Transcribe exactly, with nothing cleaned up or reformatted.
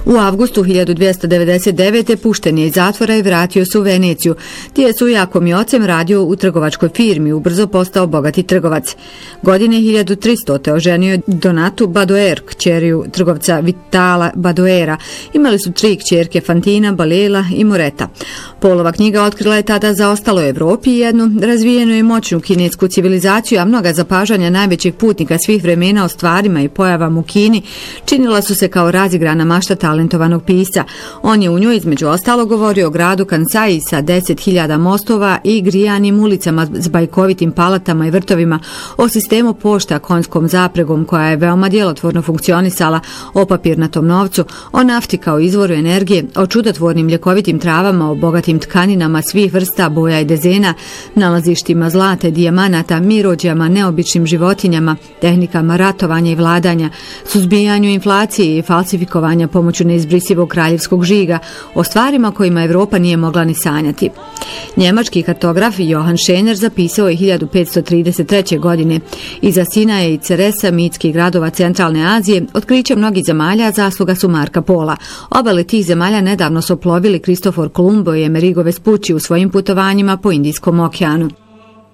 U avgustu hiljadu dvjesto devedeset devete. pušten je iz zatvora i vratio se u Veneciju, gdje je s ujakom i ocem radio u trgovačkoj firmi, ubrzo postao bogati trgovac. Godine hiljadu tristote. oženio je Donatu Badoer, kćeriju trgovca Vitala Badoera. Imali su tri kćerke, Fantina, Balela i Moreta. Polova knjiga otkrila je tada zaostaloj Evropi jednu razvijenu i moćnu kinesku civilizaciju, a mnoga zapažanja najvećeg putnika svih vremena o stvarima i pojavama u Kini činila su se kao razigrana mašta talentovanog pisca. On je u njoj između ostalo govorio o gradu Kansai sa deset hiljada mostova i grijanim ulicama s bajkovitim palatama i vrtovima, o sistemu pošta konjskom zapregom koja je veoma djelotvorno funkcionisala, o papirnatom novcu, o nafti kao izvoru energije, o čudotvornim ljekovitim travama, o bogatim tkaninama svih vrsta boja i dezena, nalazištima zlata, dijamanata, mirođama, neobičnim životinjama, tehnikama ratovanja i vladanja, suzbijanju inflacije i falsifikovanja pomoću neizbrisivog kraljevskog žiga, o stvarima kojima Evropa nije mogla ni sanjati. Njemački kartograf Johann Schener zapisao je hiljadu petsto trideset treće. godine iza Sinaja i Ceresa, mitskih gradova centralne Azije, otkriće mnogih zemalja zasluga su Marka Pola. Obale tih zemalja nedavno su oplovili Kristofor Kolumbo i Amerigo Vespucci u svojim putovanjima po Indijskom okeanu.